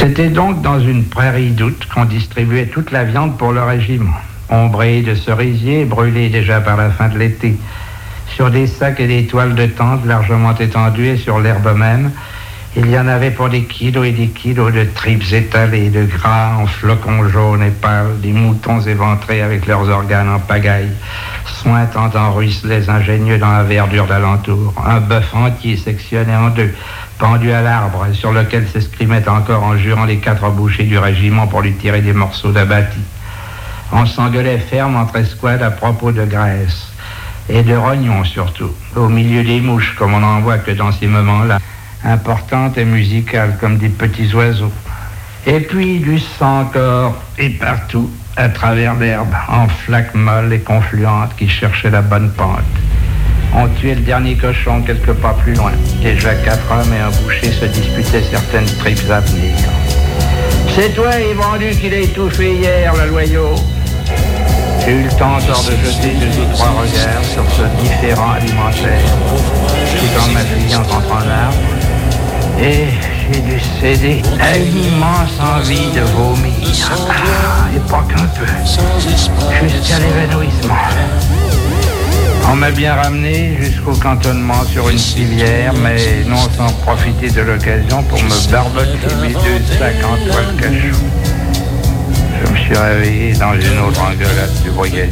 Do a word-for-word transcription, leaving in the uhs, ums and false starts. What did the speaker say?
C'était donc dans une prairie d'août qu'on distribuait toute la viande pour le régiment, ombrée de cerisiers, brûlée déjà par la fin de l'été. Sur des sacs et des toiles de tente largement étendues et sur l'herbe même, il y en avait pour des kilos et des kilos de tripes étalées, de gras en flocons jaunes et pâles, des moutons éventrés avec leurs organes en pagaille, sointant en ruisselets ingénieux dans la verdure d'alentour, un bœuf entier sectionné en deux, pendu à l'arbre, sur lequel s'escrimaient encore en jurant les quatre bouchers du régiment pour lui tirer des morceaux d'abattis. On s'engueulait ferme entre escouades à propos de graisse, et de rognons surtout, au milieu des mouches, comme on n'en voit que dans ces moments-là, importantes et musicales comme des petits oiseaux. Et puis du sang encore, et partout, à travers l'herbe, en flaques molles et confluentes qui cherchaient la bonne pente. On tuait le dernier cochon quelque pas plus loin. Déjà quatre hommes et un boucher se disputaient certaines tripes à venir. « C'est toi, Yvandu, qui l'a étouffé hier, le loyau !» J'ai eu le temps encore de jeter deux ou trois regards sur ce différent alimentaire, tout en m'appuyant contre un arbre, et j'ai dû céder à une immense envie de vomir, ah, et pas qu'un peu, jusqu'à l'évanouissement. On m'a bien ramené jusqu'au cantonnement sur une civière, mais non sans profiter de l'occasion pour me barboter mes deux sacs en toile cachou. Je me suis réveillé dans une autre engueulade du brigadier.